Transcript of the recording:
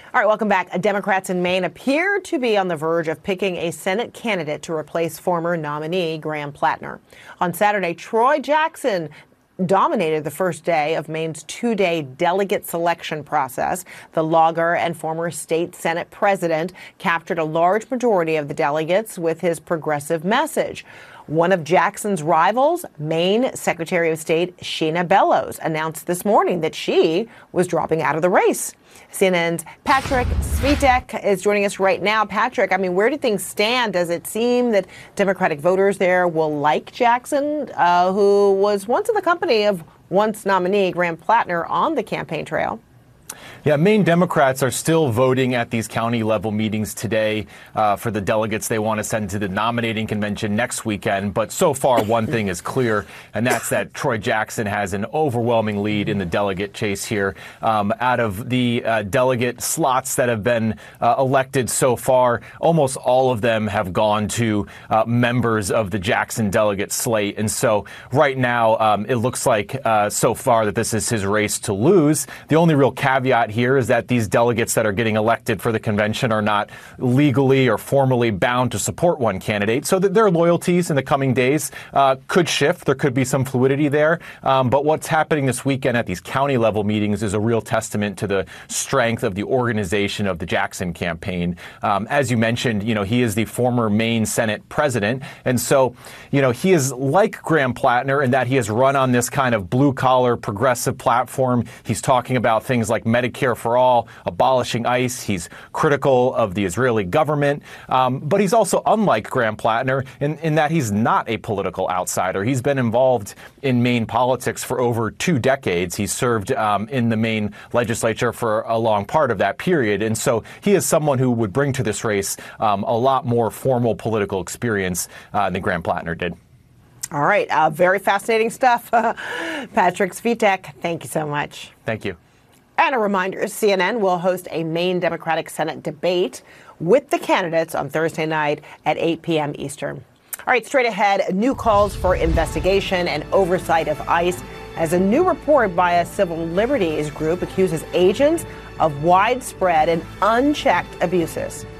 All right, welcome back. Democrats in Maine appear to be on the verge of picking a Senate candidate to replace former nominee Graham Plattner. On Saturday, Troy Jackson dominated the first day of Maine's two-day delegate selection process. The lawyer and former state Senate president captured a large majority of the delegates with his progressive message. One of Jackson's rivals, Maine Secretary of State Sheena Bellows, announced this morning that she was dropping out of the race. CNN's Patrick Svitek is joining us right now. Patrick, where do things stand? Does it seem that Democratic voters there will like Jackson, who was once in the company of once nominee Graham Plattner on the campaign trail? Yeah, Maine Democrats are still voting at these county level meetings today for the delegates they want to send to the nominating convention next weekend. But so far, one thing is clear, and that's that Troy Jackson has an overwhelming lead in the delegate chase here. Out of the delegate slots that have been elected so far, almost all of them have gone to members of the Jackson delegate slate. And so right now, it looks like so far that this is his race to lose. The only real caveat here is that these delegates that are getting elected for the convention are not legally or formally bound to support one candidate, so that their loyalties in the coming days could shift. There could be some fluidity there. But what's happening this weekend at these county level meetings is a real testament to the strength of the organization of the Jackson campaign. As you mentioned, he is the former Maine Senate president. And so, he is like Graham Plattner in that he has run on this kind of blue collar progressive platform. He's talking about things like Medicare for all, abolishing ICE. He's critical of the Israeli government. But he's also unlike Graham Plattner in that he's not a political outsider. He's been involved in Maine politics for over 2 decades. He served in the Maine legislature for a long part of that period. And so he is someone who would bring to this race a lot more formal political experience than Graham Plattner did. All right. Very fascinating stuff. Patrick Svitek, thank you so much. Thank you. And a reminder, CNN will host a Maine Democratic Senate debate with the candidates on Thursday night at 8 p.m. Eastern. All right, straight ahead, new calls for investigation and oversight of ICE as a new report by a civil liberties group accuses agents of widespread and unchecked abuses.